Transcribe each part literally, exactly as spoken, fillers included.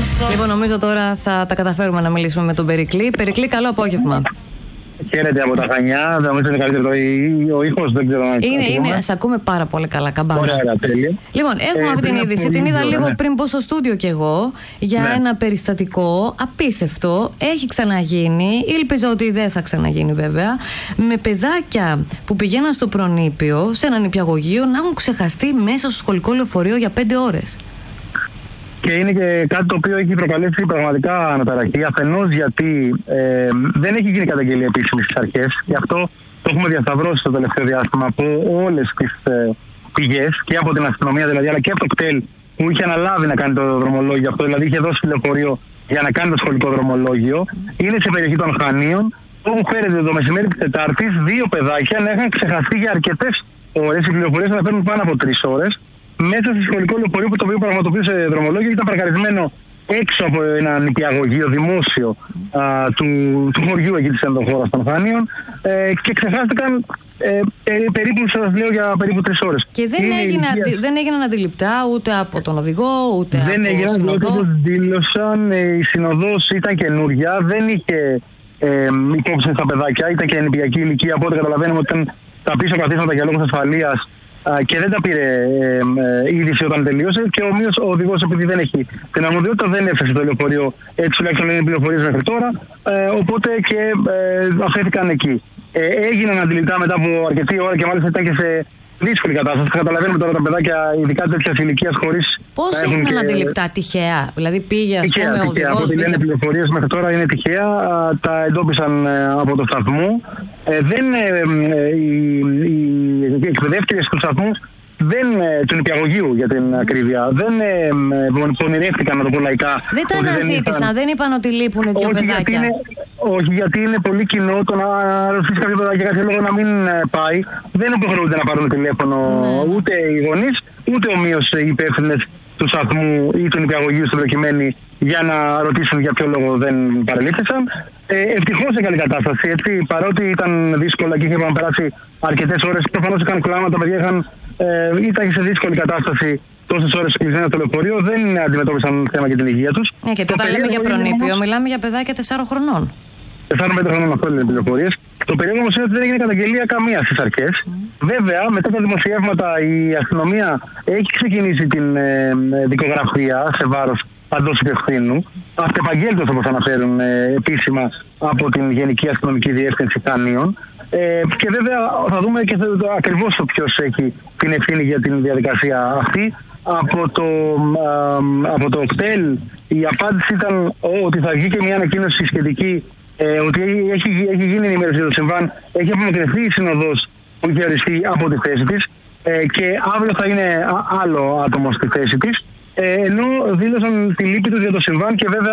Λοιπόν, νομίζω τώρα θα τα καταφέρουμε να μιλήσουμε με τον Περικλή. Περικλή, καλό απόγευμα. Χαίρετε από τα Χανιά. Νομίζω είναι καλύτερο ο ήχος, δεν ξέρω αν είναι. Είναι, σε ακούμε πάρα πολύ καλά, Καμπάνα. Ωραία, τέλεια. Λοιπόν, έχουμε ε, αυτή την είδηση. Την είδα λίγο ναι. πριν πω στο στούντιο κι εγώ για ναι. ένα περιστατικό απίστευτο. Έχει ξαναγίνει. Ήλπιζα ότι δεν θα ξαναγίνει βέβαια. Με παιδάκια που πηγαίναν στο προνήπιο, σε ένα νηπιαγωγείο, να έχουν ξεχαστεί μέσα στο σχολικό λεωφορείο για πέντε ώρες. Και είναι και κάτι το οποίο έχει προκαλέσει πραγματικά αναταραχή. Αφενός γιατί ε, δεν έχει γίνει καταγγελία επίσημη στις αρχές. Γι' αυτό το έχουμε διασταυρώσει το τελευταίο διάστημα από όλες τις ε, πηγές και από την αστυνομία δηλαδή, αλλά και από το ΚΤΕΛ που είχε αναλάβει να κάνει το δρομολόγιο αυτό. Δηλαδή είχε δώσει λεωφορείο για να κάνει το σχολικό δρομολόγιο. Είναι σε περιοχή των Χανίων, όπου φέρεται το μεσημέρι της Τετάρτης δύο παιδάκια να είχαν ξεχαστεί για αρκετές ώρες. Οι πληροφορίες να παίρνουν πάνω από τρεις ώρες. Μέσα στο σχολικό λεωφορείο που το οποίο πραγματοποιούσε δρομολόγιο ήταν παρκαρισμένο έξω από ένα νηπιαγωγείο δημόσιο α, του, του χωριού εκεί της ενδοχώρας των Χανίων ε, και ξεχάστηκαν ε, περί, περίπου, σας λέω, για περίπου τρεις ώρες. Και δεν, έγινε, αντι, δεν έγιναν αντιληπτά ούτε από τον οδηγό ούτε δεν από έγιναν, τον συνοδό. όπως δήλωσαν, ε, η συνοδός ήταν καινούρια, δεν είχε ε, υπόψη στα παιδάκια, ήταν και νηπιακή ηλικία, οπότε καταλαβαίνουμε ότι ήταν τα πίσω καθίσματα για λόγους ασφαλείας και δεν τα πήρε ε, ε, είδηση όταν τελείωσε. Και ομοίως ο οδηγός, επειδή δεν έχει την αρμοδιότητα, δεν έφτασε το λεωφορείο. Έτσι τουλάχιστον είναι οι πληροφορίες μέχρι τώρα. Ε, οπότε και ε, αφέθηκαν εκεί. Ε, έγιναν αντιληπτά μετά από αρκετή ώρα και μάλιστα ήταν και σε δύσκολη κατάσταση. Καταλαβαίνουμε τώρα τα παιδάκια, ειδικά τέτοια ηλικία, χωρίς. Πώς έγιναν και αντιληπτά, τυχαία? Δηλαδή πήγε, ας τυχαία, πούμε, ο οδηγός. οδηγός. Από ό,τι λένε πληροφορίες μέχρι τώρα είναι τυχαία. Α, τα εντόπισαν ε, από το σταθμό. Ε, δεν, ε, ε, οι, οι εκπαιδεύτριες του σταθμού δεν, του νηπιαγωγείου για την ακρίβεια, δεν ε, πονηρεύτηκαν, να το πω λαϊκά. Δεν τα αναζήτησαν, δεν, δεν είπαν ότι λείπουν δύο όχι παιδάκια. Γιατί είναι, όχι, γιατί είναι πολύ κοινό το να ρωτήσει κάποιο παιδάκι για κάποιο λόγο να μην πάει. Δεν υποχρεούνται να πάρουν τηλέφωνο ναι. ούτε οι γονείς, ούτε ομοίως οι υπεύθυνες του σταθμού ή του νηπιαγωγείου στην προκειμένη για να ρωτήσουν για ποιο λόγο δεν παρελήφθησαν. Ε, Ευτυχώς σε καλή κατάσταση, έτσι, παρότι ήταν δύσκολα και είχαν περάσει αρκετές ώρες. Προφανώς είχαν κλάματα, τα παιδιά είχαν, ε, ήταν σε δύσκολη κατάσταση τόσες ώρες κλεισμένα στο λεωφορείο, δεν αντιμετώπισαν θέμα για την υγεία τους. Ναι, και όταν λέμε για προνήπιο, όμως, μιλάμε για παιδάκια τεσσάρων χρονών. τεσσάρων πέντε χρονών, αυτό είναι οι πληροφορίες. Το περίεργο όμως είναι ότι δεν έγινε καταγγελία καμία στις αρχές. Mm. Βέβαια, μετά τα δημοσιεύματα, η αστυνομία έχει ξεκινήσει την ε, δικογραφία σε βάρος παντός υπευθύνου. Αυτεπαγγέλτος, όπως αναφέρουν ε, επίσημα από την Γενική Αστυνομική Διεύθυνση Χανίων. Ε, και βέβαια θα δούμε και ακριβώς το ποιος έχει την ευθύνη για την διαδικασία αυτή. Από το, α, από το ΚΤΕΛ η απάντηση ήταν ότι θα βγει και μια ανακοίνωση σχετική. Ε, ότι έχει, έχει γίνει ενημέρωση για το συμβάν, έχει απομακρυνθεί η συνοδός που είχε οριστεί από τη θέση της ε, και αύριο θα είναι άλλο άτομο στη θέση της. Ε, ενώ δήλωσαν τη λύπη τους για το συμβάν και βέβαια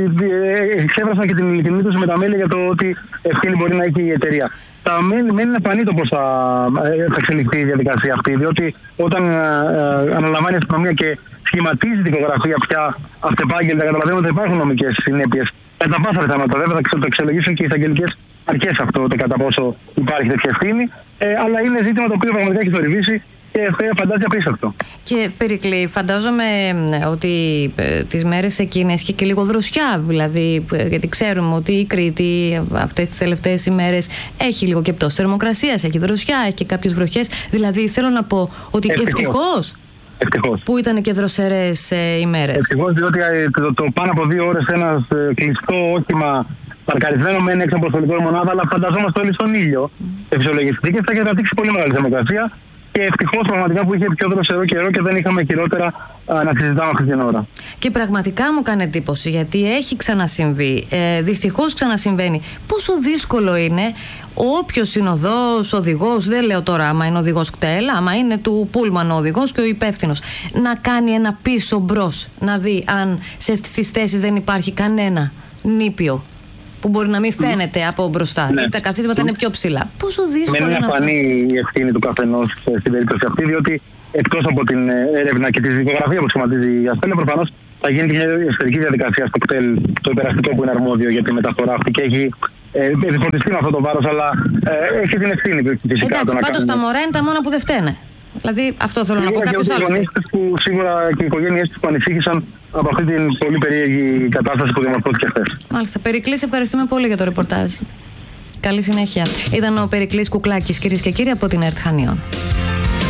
ε, εξέφρασαν και την ειλικρινή τους με τα μέλη για το ότι ευθύνη μπορεί να έχει η εταιρεία. Θα μένει να φανεί το πώς θα, θα εξελιχθεί η διαδικασία αυτή, διότι όταν ε, ε, αναλαμβάνει η αστυνομία και σχηματίζει την δικογραφία πια αυτεπάγγελτα, καταλαβαίνουμε ότι υπάρχουν νομικές συνέπειες. Κατά πάσα πιθανότητα, βέβαια, θα το εξελογήσουν και οι εισαγγελικές αρχές αυτό, το κατά πόσο υπάρχει τέτοια ευθύνη. Ε, αλλά είναι ζήτημα το οποίο πραγματικά έχει θορυβήσει και φαντάζει απίστευτο. Και Περικλή, φαντάζομαι ότι ε, τις μέρες εκείνες είχε και λίγο δροσιά, δηλαδή, ε, γιατί ξέρουμε ότι η Κρήτη αυτές τις τελευταίες ημέρες έχει λίγο και πτώση θερμοκρασίας, έχει δροσιά, έχει και κάποιες βροχές. Δηλαδή, θέλω να πω ότι ευτυχώς. Ευτυχώς. Που ήταν και δροσερές ε, ημέρες. Ευτυχώς, διότι το, το πάνω από δύο ώρες ένας ε, κλειστό όχημα παρκαρισμένο μένει έξω από το σχολικό μονάδα, αλλά φανταζόμαστε όλοι στον ήλιο. Mm. Σε φυσιολογικές συνθήκες θα είχε κρατήσει πολύ μεγάλη θερμοκρασία. Και ευτυχώς πραγματικά που είχε πιο δροσερό καιρό και δεν είχαμε χειρότερα α, να συζητάμε αυτή την ώρα. Και πραγματικά μου κάνει εντύπωση, γιατί έχει ξανασυμβεί. Ε, δυστυχώς ξανασυμβαίνει. Πόσο δύσκολο είναι όποιος συνοδός, οδηγός, δεν λέω τώρα άμα είναι οδηγός ΚΤΕΛ, άμα είναι του Πούλμαν ο οδηγός και ο υπεύθυνος, να κάνει ένα πίσω μπρος, να δει αν στις θέσεις δεν υπάρχει κανένα νήπιο που μπορεί να μην φαίνεται mm. από μπροστά, ναι. γιατί τα καθίσματα mm. είναι πιο ψηλά. Πόσο δύσκολο είναι να φανεί η ευθύνη του καθενός στην περίπτωση αυτή, διότι εκτός από την έρευνα και τη δικογραφία που σχηματίζει η Αστέλα, προφανώς θα γίνει και μια εσωτερική διαδικασία στο ΚΤΕΛ, το υπεραστικό που είναι αρμόδιο για τη μεταφορά αυτή και έχει ε, επιφορτιστεί με αυτό το βάρος, αλλά ε, έχει την ευθύνη φυσικά. Εντάξει, πάντως τα μωρά είναι τα μόνα που δεν φταίνε. Δηλαδή, αυτό θέλω να πω. Κάποιος άλλος. Που, σίγουρα και οι οικογένειές τους που ανησύχησαν από αυτή την πολύ περίεργη κατάσταση που διαμορφώθηκε χθες. Μάλιστα. Περικλή, ευχαριστούμε πολύ για το ρεπορτάζ. Καλή συνέχεια. Ήταν ο Περικλής Κουκλάκης, κυρίες και κύριοι, από την ΕΡΤ Χανίων.